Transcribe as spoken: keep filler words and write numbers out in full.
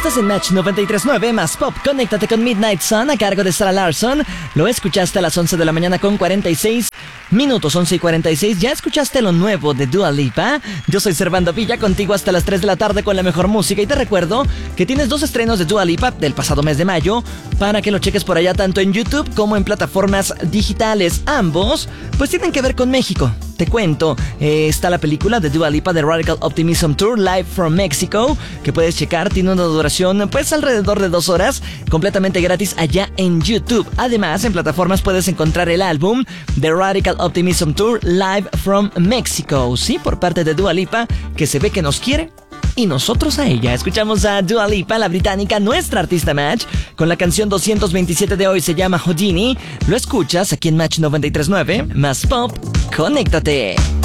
Estás en Match noventa y tres punto nueve más Pop. Conéctate con Midnight Sun a cargo de Sarah Larson. Lo escuchaste a las once de la mañana con cuarenta y seis minutos, once y cuarenta y seis. ¿Ya escuchaste lo nuevo de Dua Lipa? Yo soy Servando Villa, contigo hasta las tres de la tarde con la mejor música. Y te recuerdo que tienes dos estrenos de Dua Lipa del pasado mes de mayo para que lo cheques por allá tanto en YouTube como en plataformas digitales. Ambos pues tienen que ver con México. Te cuento, eh, está la película de Dua Lipa, The Radical Optimism Tour, Live from Mexico, que puedes checar. Tiene una duración pues alrededor de dos horas, completamente gratis allá en YouTube. Además, en plataformas puedes encontrar el álbum The Radical Optimism Tour, Live from Mexico, sí, por parte de Dua Lipa, que se ve que nos quiere y nosotros a ella. Escuchamos a Dua Lipa, la británica, nuestra artista Match, con la canción doscientos veintisiete de hoy, se llama Houdini. Lo escuchas aquí en Match noventa y tres punto nueve, más Pop. Conéctate.